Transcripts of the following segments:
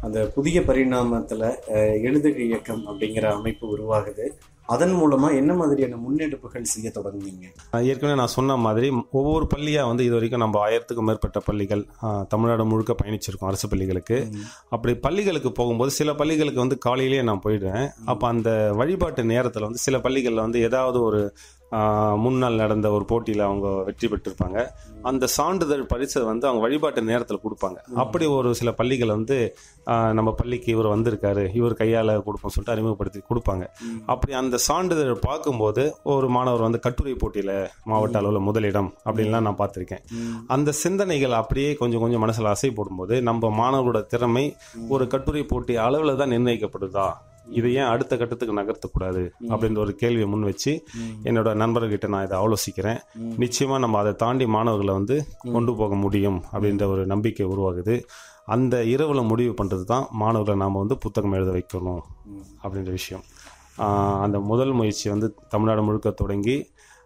அந்த புதிய பரிணாமத்துல எழுதுகை இயக்கம் அப்படிங்கிற அமைப்பு உருவாகுது. அதன் மூலமா என்ன மாதிரியான முன்னெடுப்புகள் செய்ய தொடங்குனீங்க? ஏற்கனவே நான் சொன்ன மாதிரி ஒவ்வொரு பள்ளியா இது வரைக்கும் நம்ம 1000க்கும் மேற்பட்ட பள்ளிகள் தமிழ்நாடு முழுக்க பயணிச்சிருக்கோம் அரசு பள்ளிகளுக்கு. அப்படி பள்ளிகளுக்கு போகும்போது சில பள்ளிகளுக்கு காலையிலேயே நான் போயிடுவேன். அப்போ அந்த வழிபாட்டு நேரத்தில் சில பள்ளிகளில் ஏதாவது ஒரு முன்னாள் நடந்த ஒரு போட்டியில் அவங்க வெற்றி பெற்றிருப்பாங்க. அந்த சான்றிதழ் பரிசை அவங்க வழிபாட்டு நேரத்தில் கொடுப்பாங்க. அப்படி ஒரு சில பள்ளிகள் நம்ம பள்ளிக்கு இவர் வந்திருக்காரு, இவர் கையால் கொடுப்போம் சொல்லிட்டு அறிமுகப்படுத்தி கொடுப்பாங்க. அப்படி அந்த சான்றிதழ் பார்க்கும்போது ஒரு மாணவர் கட்டுரை போட்டியில் மாவட்ட அளவில் முதலிடம் அப்படின்லாம் நான் பார்த்துருக்கேன். அந்த சிந்தனைகள் அப்படியே கொஞ்சம் கொஞ்சம் மனசில் அசை போடும்போது நம்ம மாணவரோட திறமை ஒரு கட்டுரை போட்டி அளவில் தான் நிர்ணயிக்கப்படுதா, இதை ஏன் அடுத்த கட்டத்துக்கு நகர்த்தக்கூடாது அப்படின்ற ஒரு கேள்வியை முன் வச்சு என்னோட நண்பர்கிட்ட நான் இதை ஆலோசிக்கிறேன். நிச்சயமா நம்ம அதை தாண்டி மாணவர்களை கொண்டு போக முடியும் அப்படின்ற ஒரு நம்பிக்கை உருவாகுது. அந்த இரவுல முடிவு பண்றது தான் மாணவர்களை நாம புத்தகம் எழுத வைக்கணும் அப்படின்ற விஷயம். அந்த முதல் முயற்சி தமிழ்நாடு முழுக்க தொடங்கி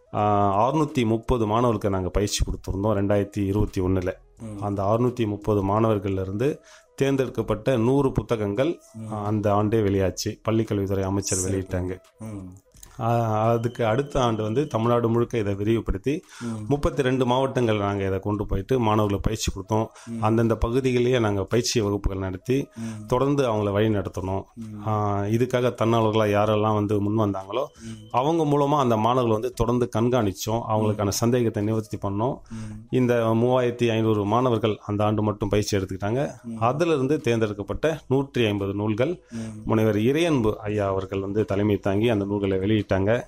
630 மாணவர்களுக்கு நாங்கள் பயிற்சி கொடுத்துருந்தோம் 2021. அந்த 630 மாணவர்கள்ல இருந்து தேர்ந்தெடுக்கப்பட்ட 100 புத்தகங்கள் அந்த ஆண்டே வெளியாச்சு. பள்ளிக்கல்வித்துறை அமைச்சர் வெளியிட்டாங்க. அதுக்கு அடுத்த ஆண்டு தமிழ்நாடு முழுக்க இதை விரிவுபடுத்தி 32 மாவட்டங்கள் நாங்கள் இதை கொண்டு போயிட்டு மாணவர்களை பயிற்சி கொடுத்தோம். அந்தந்த பகுதிகளிலேயே நாங்கள் பயிற்சி வகுப்புகள் நடத்தி தொடர்ந்து அவங்கள வழி நடத்தணும். இதுக்காக தன்னாளர்களாக யாரெல்லாம் முன் வந்தாங்களோ அவங்க மூலமாக அந்த மாணவர்கள் தொடர்ந்து கண்காணித்தோம். அவங்களுக்கான சந்தேகத்தை நிவர்த்தி பண்ணோம். இந்த 3500 மாணவர்கள் அந்த ஆண்டு மட்டும் பயிற்சி எடுத்துக்கிட்டாங்க. அதிலிருந்து தேர்ந்தெடுக்கப்பட்ட 150 நூல்கள் முனைவர் இறையன்பு ஐயா அவர்கள் தலைமை தாங்கி அந்த நூல்களை வெளியிட்டாங்க.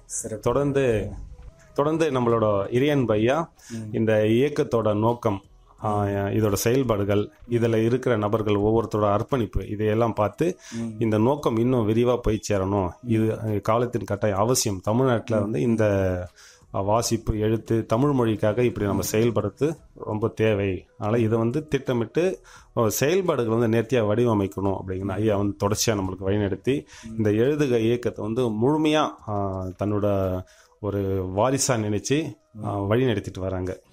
தொடர்ந்து நம்மளோட இறையன்பு ஐயா இந்த இயக்கத்தோட நோக்கம், இதோட செயல்பாடுகள், இதில் இருக்கிற நபர்கள் ஒவ்வொருத்தரோட அர்ப்பணிப்பு, இதையெல்லாம் பார்த்து இந்த நோக்கம் இன்னும் விரிவாக போய் சேரணும், இது காலத்தின் கட்டாயம் அவசியம். தமிழ்நாட்டில் இந்த வாசிப்பு எழுத்து தமிழ் மொழிக்காக இப்படி நம்ம செயல்படுறது ரொம்ப தேவை. அதனால் இதை திட்டமிட்டு செயல்பாடுகள் நேர்த்தியாக வடிவமைக்கணும் அப்படிங்கிற ஐயா தொடர்ச்சியாக நம்மளுக்கு வழிநடத்தி இந்த எழுதுக இயக்கத்தை முழுமையாக தன்னோட ஒரு வாரிசாக நினைச்சு வழி நடத்திட்டு வராங்க.